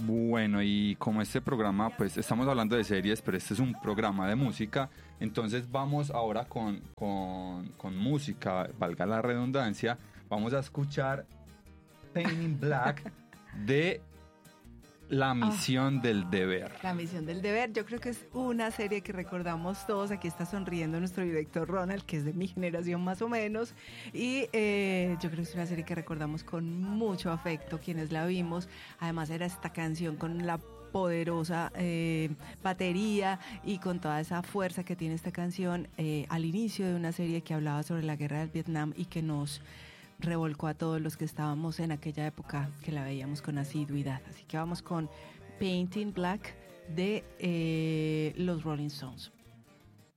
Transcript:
Bueno, y como este programa, pues estamos hablando de series, pero este es un programa de música, entonces vamos ahora con música, valga la redundancia, vamos a escuchar Pain in Black de La Misión del Deber. La Misión del Deber, yo creo que es una serie que recordamos todos. Aquí está sonriendo nuestro director Ronald, que es de mi generación más o menos, y yo creo que es una serie que recordamos con mucho afecto quienes la vimos. Además era esta canción con la poderosa batería y con toda esa fuerza que tiene esta canción al inicio de una serie que hablaba sobre la guerra del Vietnam y que nos revolcó a todos los que estábamos en aquella época que la veíamos con asiduidad. Así que vamos con Painting Black de los Rolling Stones.